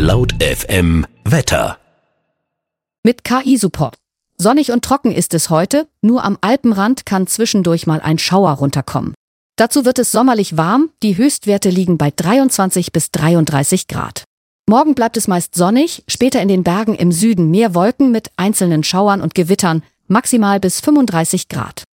Laut FM Wetter. Mit KI-Support. Sonnig und trocken ist es heute, nur am Alpenrand kann zwischendurch mal ein Schauer runterkommen. Dazu wird es sommerlich warm, die Höchstwerte liegen bei 23 bis 33 Grad. Morgen bleibt es meist sonnig, später in den Bergen im Süden mehr Wolken mit einzelnen Schauern und Gewittern, maximal bis 35 Grad.